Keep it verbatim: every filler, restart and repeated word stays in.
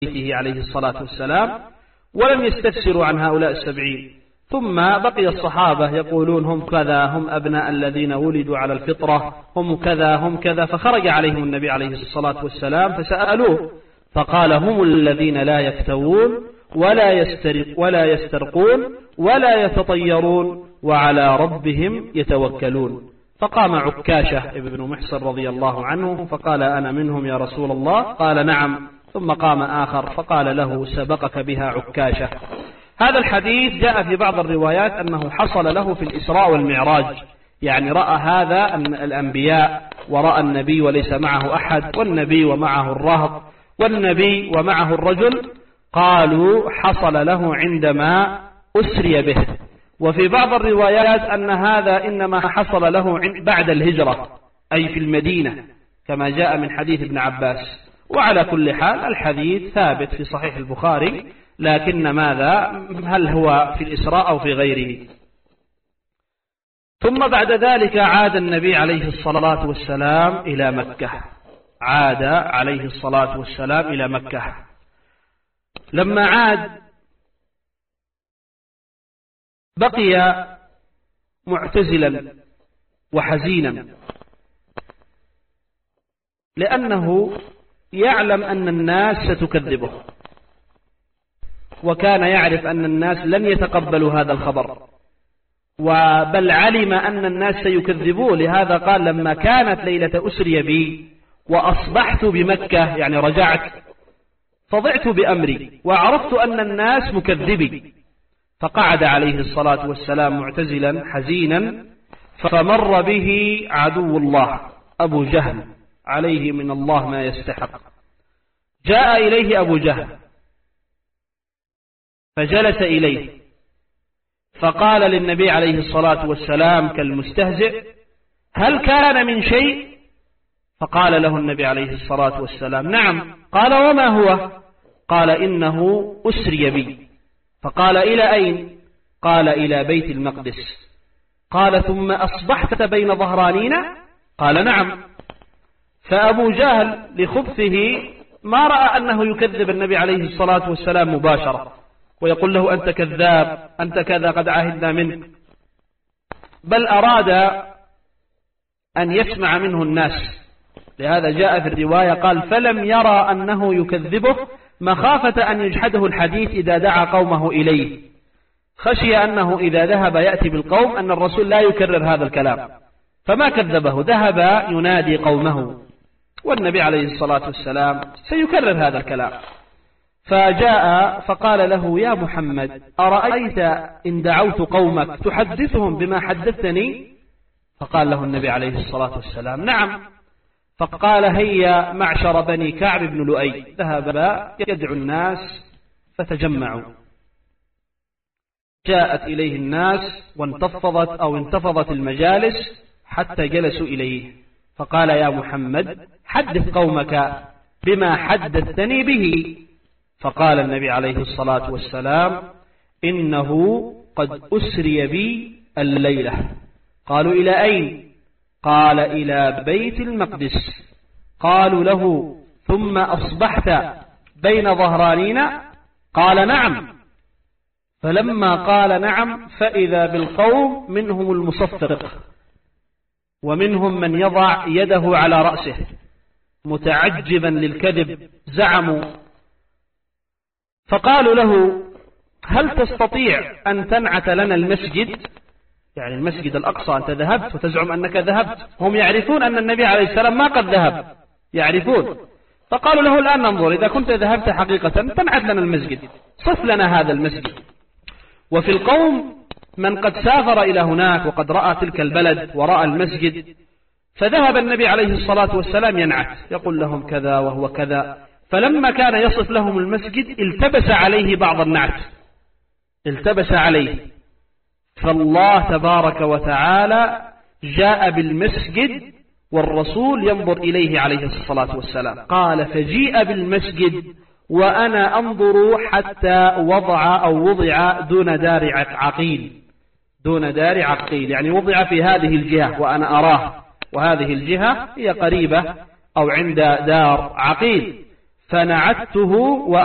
بيته عليه الصلاة والسلام، ولم يستفسروا عن هؤلاء السبعين. ثم بقي الصحابة يقولون هم كذا، هم أبناء الذين ولدوا على الفطرة، هم كذا هم كذا. فخرج عليهم النبي عليه الصلاة والسلام فسألوه فقال هم الذين لا يكتوون ولا يسترق ولا يسترقون ولا يتطيرون وعلى ربهم يتوكلون. فقام عكاشة ابن محصن رضي الله عنه فقال أنا منهم يا رسول الله؟ قال نعم. ثم قام آخر فقال له سبقك بها عكاشة. هذا الحديث جاء في بعض الروايات أنه حصل له في الإسراء والمعراج، يعني رأى هذا الأنبياء ورأى النبي وليس معه أحد، والنبي ومعه الرهط، والنبي ومعه الرجل. قالوا حصل له عندما أسري به. وفي بعض الروايات أن هذا إنما حصل له بعد الهجرة، أي في المدينة، كما جاء من حديث ابن عباس. وعلى كل حال الحديث ثابت في صحيح البخاري، لكن ماذا هل هو في الإسراء أو في غيره. ثم بعد ذلك عاد النبي عليه الصلاة والسلام إلى مكة، عاد عليه الصلاة والسلام إلى مكة. لما عاد بقي معتزلا وحزينا، لأنه يعلم أن الناس ستكذبه، وكان يعرف أن الناس لن يتقبلوا هذا الخبر، وبل علم أن الناس سيكذبوه. لهذا قال لما كانت ليلة أسري بي وأصبحت بمكة، يعني رجعت، فضعت بأمري وعرفت أن الناس مكذبي. فقعد عليه الصلاة والسلام معتزلا حزينا، فمر به عدو الله أبو جهل عليه من الله ما يستحق. جاء إليه أبو جهل فجلس إليه فقال للنبي عليه الصلاة والسلام كالمستهزئ هل كان من شيء؟ فقال له النبي عليه الصلاة والسلام نعم. قال وما هو؟ قال إنه أسري بي. فقال إلى أين؟ قال إلى بيت المقدس. قال ثم أصبحت بين ظهرانينا؟ قال نعم. فأبو جهل لخبثه ما رأى أنه يكذب النبي عليه الصلاة والسلام مباشرة ويقول له أنت كذاب، أنت كذا، قد عهدنا منك، بل أراد أن يسمع منه الناس. لهذا جاء في الرواية قال فلم يرى أنه يكذبه مخافة أن يجحده الحديث إذا دعا قومه إليه، خشي أنه إذا ذهب يأتي بالقوم أن الرسول لا يكرر هذا الكلام، فما كذبه، ذهب ينادي قومه، والنبي عليه الصلاة والسلام سيكرر هذا الكلام. فجاء فقال له يا محمد أرأيت إن دعوت قومك تحدثهم بما حدثتني؟ فقال له النبي عليه الصلاة والسلام نعم. فقال هيا معشر بني كعب بن لؤي. ذهب يدعو الناس فتجمعوا، جاءت إليه الناس وانتفضت أو انتفضت المجالس حتى جلسوا إليه. فقال يا محمد حدث قومك بما حدثتني به. فقال النبي عليه الصلاة والسلام إنه قد أسري بي الليلة. قالوا إلى أين؟ قال إلى بيت المقدس. قالوا له ثم أصبحت بين ظهرانينا؟ قال نعم. فلما قال نعم فإذا بالقوم منهم المصفق ومنهم من يضع يده على رأسه متعجبا للكذب، زعموا. فقالوا له هل تستطيع أن تنعت لنا المسجد، يعني المسجد الأقصى، أنت ذهبت وتزعم أنك ذهبت، هم يعرفون أن النبي عليه السلام ما قد ذهب، يعرفون. فقالوا له الآن ننظر إذا كنت ذهبت حقيقة تنعت لنا المسجد، صف لنا هذا المسجد. وفي القوم من قد سافر إلى هناك وقد رأى تلك البلد ورأى المسجد، فذهب النبي عليه الصلاة والسلام ينعت، يقول لهم كذا وهو كذا. فلما كان يصف لهم المسجد التبس عليه بعض النعت، التبس عليه. فالله تبارك وتعالى جاء بالمسجد والرسول ينظر إليه عليه الصلاة والسلام. قال فجيء بالمسجد وأنا أنظر حتى وضع أو وضع دون دار عقيل، دون دار عقيل، يعني وضع في هذه الجهة وأنا أراه، وهذه الجهة هي قريبة أو عند دار عقيل. فنعته